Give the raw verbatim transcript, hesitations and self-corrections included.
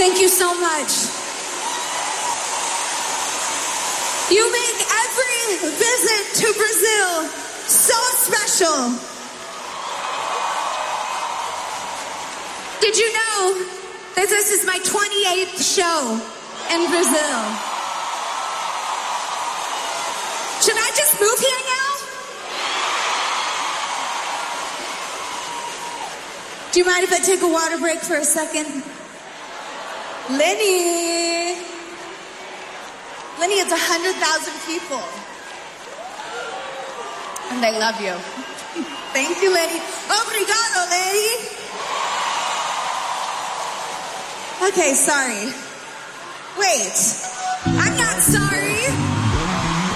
Thank you so much. You make every visit to Brazil so special. Did you know that this is my twenty-eighth show in Brazil? Should I just move here now? Do you mind if I take a water break for a second? Lenny. Lenny, it's one hundred thousand people. And they love you. Thank you, Lenny. Obrigado, Lenny. Okay, sorry. Wait, I'm not sorry.